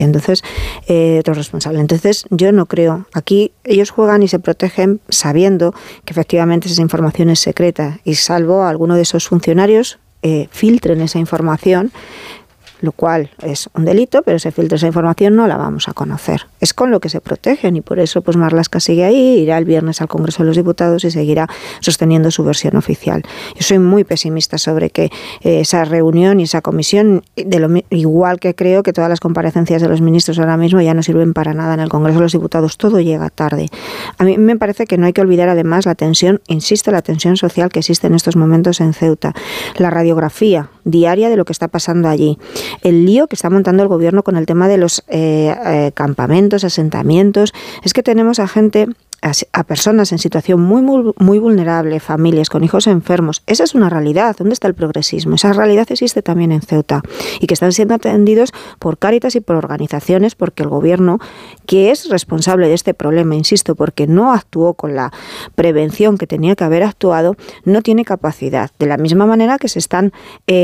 Entonces, otro responsable. Entonces, yo no creo. Aquí ellos juegan y se protegen sabiendo que efectivamente esa información es secreta y salvo a alguno de esos funcionarios filtren esa información, lo cual es un delito, pero se filtra esa información, no la vamos a conocer. Es con lo que se protegen y por eso pues Marlaska sigue ahí, irá el viernes al Congreso de los Diputados y seguirá sosteniendo su versión oficial. Yo soy muy pesimista sobre que esa reunión y esa comisión, igual que creo que todas las comparecencias de los ministros ahora mismo ya no sirven para nada en el Congreso de los Diputados, todo llega tarde. A mí me parece que no hay que olvidar además la tensión, insisto, la tensión social que existe en estos momentos en Ceuta, la radiografía diaria de lo que está pasando allí, el lío que está montando el gobierno con el tema de los campamentos, asentamientos. Es que tenemos a gente, a personas en situación muy vulnerable, familias con hijos enfermos. Esa es una realidad. ¿Dónde está el progresismo? Esa realidad existe también en Ceuta y que están siendo atendidos por Cáritas y por organizaciones porque el gobierno, que es responsable de este problema, insisto, porque no actuó con la prevención que tenía que haber actuado, no tiene capacidad. De la misma manera que se están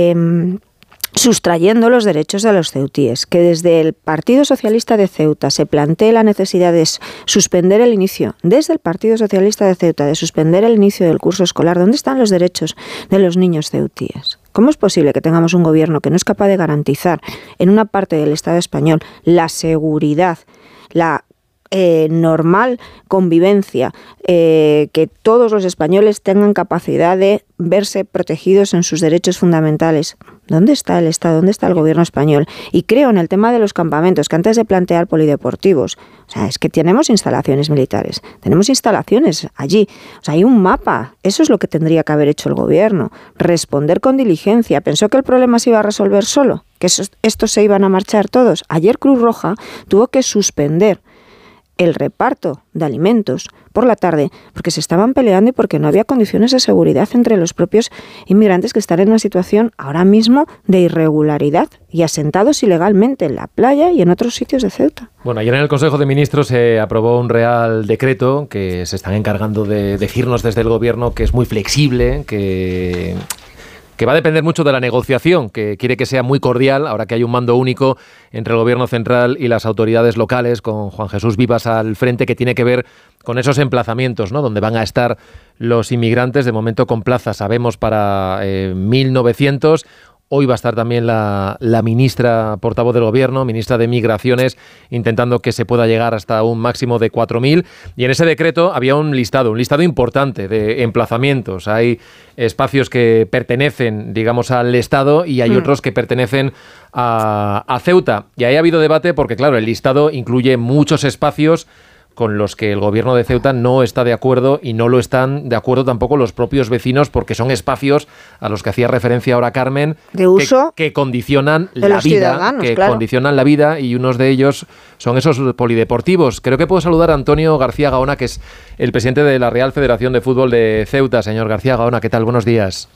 sustrayendo los derechos de los ceutíes, que desde el Partido Socialista de Ceuta se plantee la necesidad de suspender el inicio, desde el Partido Socialista de Ceuta, de suspender el inicio del curso escolar. ¿Dónde están los derechos de los niños ceutíes? ¿Cómo es posible que tengamos un gobierno que no es capaz de garantizar en una parte del Estado español la seguridad, la normal convivencia, que todos los españoles tengan capacidad de verse protegidos en sus derechos fundamentales? ¿Dónde está el Estado? ¿Dónde está el gobierno español? Y creo en el tema de los campamentos, que antes de plantear polideportivos, o sea, es que tenemos instalaciones militares, tenemos instalaciones allí, o sea, hay un mapa. Eso es lo que tendría que haber hecho el gobierno, responder con diligencia. ¿Pensó que el problema se iba a resolver solo? ¿Que estos se iban a marchar todos? Ayer Cruz Roja tuvo que suspender el reparto de alimentos por la tarde porque se estaban peleando y porque no había condiciones de seguridad entre los propios inmigrantes que están en una situación ahora mismo de irregularidad y asentados ilegalmente en la playa y en otros sitios de Ceuta. Bueno, ayer en el Consejo de Ministros se aprobó un Real Decreto que se están encargando de decirnos desde el Gobierno que es muy flexible, que va a depender mucho de la negociación, que quiere que sea muy cordial, ahora que hay un mando único entre el Gobierno central y las autoridades locales, con Juan Jesús Vivas al frente, que tiene que ver con esos emplazamientos, ¿no?, donde van a estar los inmigrantes, de momento con plazas, sabemos, para 1.900. Hoy va a estar también la ministra portavoz del Gobierno, ministra de Migraciones, intentando que se pueda llegar hasta un máximo de 4.000. Y en ese decreto había un listado importante de emplazamientos. Hay espacios que pertenecen, digamos, al Estado y hay otros que pertenecen a Ceuta. Y ahí ha habido debate porque, claro, el listado incluye muchos espacios con los que el gobierno de Ceuta no está de acuerdo y no lo están de acuerdo tampoco los propios vecinos porque son espacios a los que hacía referencia ahora Carmen, de uso que condicionan de la vida, que claro, condicionan la vida, y unos de ellos son esos polideportivos. Creo que puedo saludar a Antonio García Gaona, que es el presidente de la Real Federación de Fútbol de Ceuta. Señor García Gaona, ¿qué tal? Buenos días.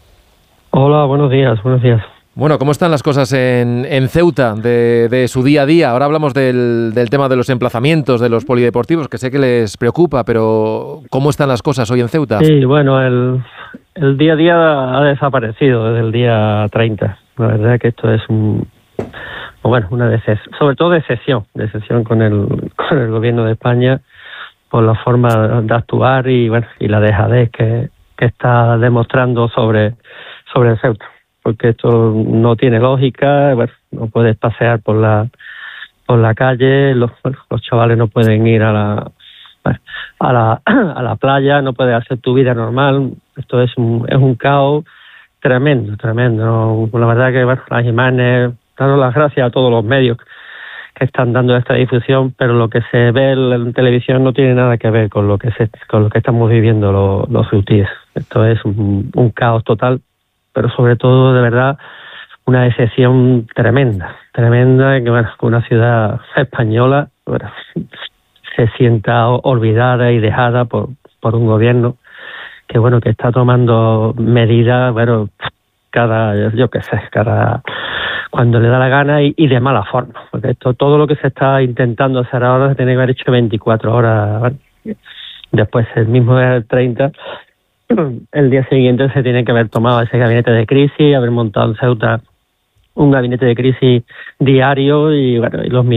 Hola, buenos días. Bueno, ¿cómo están las cosas en Ceuta de su día a día? Ahora hablamos del tema de los emplazamientos, de los polideportivos, que sé que les preocupa, pero ¿cómo están las cosas hoy en Ceuta? Sí, bueno, el día a día ha desaparecido desde el día 30. La verdad que esto es una decepción, sobre todo decepción con el gobierno de España por la forma de actuar y la dejadez que está demostrando sobre el Ceuta. Porque esto no tiene lógica, no puedes pasear por la calle, los chavales no pueden ir a la playa, no puedes hacer tu vida normal. Esto es un caos tremendo. La verdad que las imágenes, dando las gracias a todos los medios que están dando esta difusión, pero lo que se ve en televisión no tiene nada que ver con lo que estamos viviendo los ceutíes. Esto es un caos total, pero sobre todo, de verdad, una decepción tremenda, que una ciudad española se sienta olvidada y dejada por un gobierno que está tomando medidas, cuando le da la gana y de mala forma, porque todo lo que se está intentando hacer ahora se tiene que haber hecho 24 horas, después el mismo día del 30, el día siguiente se tiene que haber tomado ese gabinete de crisis, haber montado en Ceuta un gabinete de crisis diario y bueno, y los